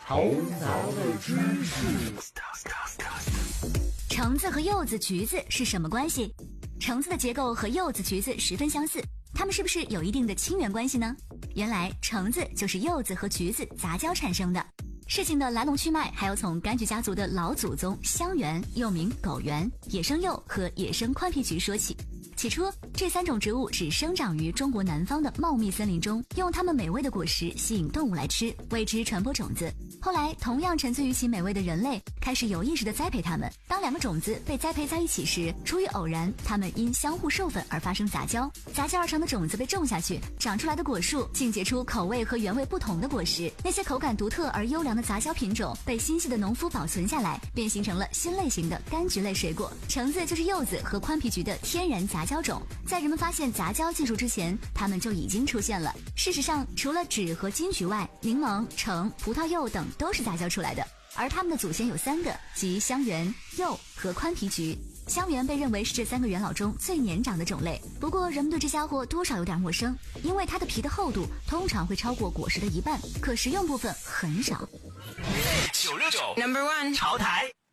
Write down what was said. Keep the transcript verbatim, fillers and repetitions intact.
头脑的知识。 橙子和柚子、橘子是什么关系？橙子的结构和柚子、橘子十分相似，它们是不是有一定的亲缘关系呢？原来橙子就是柚子和橘子杂交产生的。事情的来龙去脉还要从柑橘家族的老祖宗香橼，又名狗橼、野生柚和野生宽皮橘说起。起初，这三种植物只生长于中国南方的茂密森林中，用它们美味的果实吸引动物来吃，为之传播种子。后来，同样沉醉于其美味的人类开始有意识地栽培它们。当两个种子被栽培在一起时，出于偶然，它们因相互授粉而发生杂交。杂交而成的种子被种下去，长出来的果树竟结出口味和原味不同的果实。那些口感独特而优良的杂交品种被心细的农夫保存下来，便形成了新类型的柑橘类水果。橙子就是柚子和宽皮橘的天然杂交种，在人们发现杂交技术之前，它们就已经出现了。事实上，除了枳和金桔外，柠檬、橙、葡萄柚等都是杂交出来的，而它们的祖先有三个，即香橼、柚和宽皮橘。香橼被认为是这三个元老中最年长的种类，不过人们对这家伙多少有点陌生，因为它的皮的厚度通常会超过果实的一半，可食用部分很少。 九六九 Number One 潮台。